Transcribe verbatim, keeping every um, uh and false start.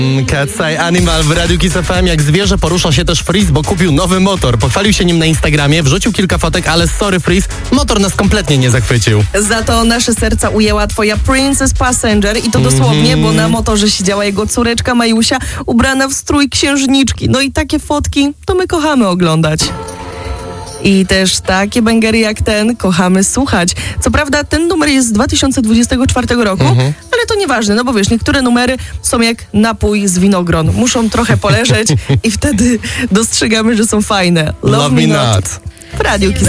Cat's Eye Animal w Radiu Kiss F M. Jak zwierzę porusza się też Freeze, bo kupił nowy motor. Pochwalił się nim na Instagramie, wrzucił kilka fotek, ale sorry Freeze, motor nas kompletnie nie zachwycił. Za to nasze serca ujęła twoja Princess Passenger i to dosłownie, mm-hmm. bo na motorze siedziała jego córeczka Majusia ubrana w strój księżniczki. No i takie fotki to my kochamy oglądać. I też takie bęgery jak ten kochamy słuchać. Co prawda ten numer jest z dwa tysiące dwudziestego czwartego roku, mhm. ale to nieważne, no bo wiesz, niektóre numery są jak napój z winogron. Muszą trochę poleżeć i wtedy dostrzegamy, że są fajne. Love, Love me not. not. W Radiu Kiss.